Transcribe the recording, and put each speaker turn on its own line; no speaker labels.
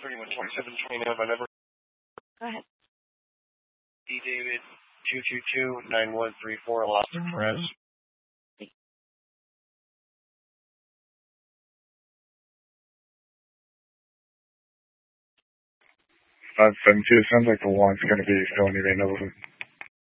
312729, my number.
Go ahead.
D. David 222-9134, Alaska Perez.
572, sounds like the one's going to be filling you in a little